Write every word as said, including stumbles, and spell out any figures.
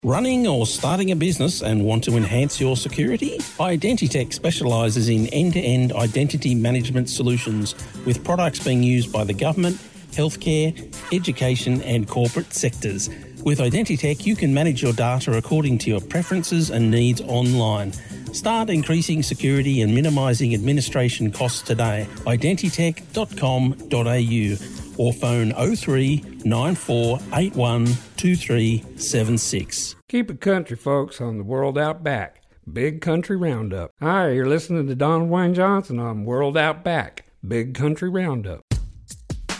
Running or starting a business and want to enhance your security? Identitech specialises in end-to-end identity management solutions with products being used by the government, healthcare, education and corporate sectors. With Identitech, you can manage your data according to your preferences and needs online. Start increasing security and minimising administration costs today. identitech dot com dot a u or phone oh three nine four eight one two three seven six. Keep it country, folks, on the World Out Back. Big Country Roundup. Hi, you're listening to Don Wayne Johnson on World Out Back. Big Country Roundup.